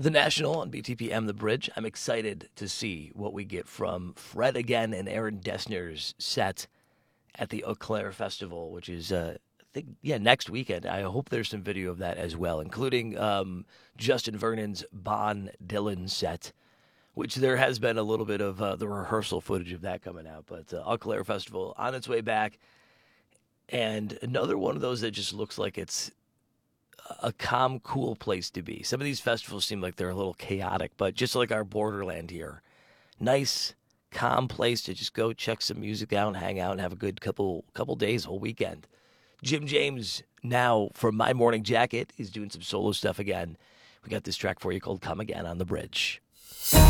The National on BTPM The Bridge. I'm excited to see what we get from Fred again and Aaron Dessner's set at the Eau Claire Festival, which is, I think, next weekend. I hope there's some video of that as well, including Justin Vernon's Bon Dylan set, which there has been a little bit of the rehearsal footage of that coming out. But Eau Claire Festival on its way back. And another one of those that just looks like it's a calm, cool place to be. Some of these festivals seem like they're a little chaotic, but just like our Borderland here, nice, calm place to just go check some music out and hang out and have a good couple days, whole weekend. Jim James now from My Morning Jacket is doing some solo stuff again. We got this track for you called "Come Again" on The Bridge.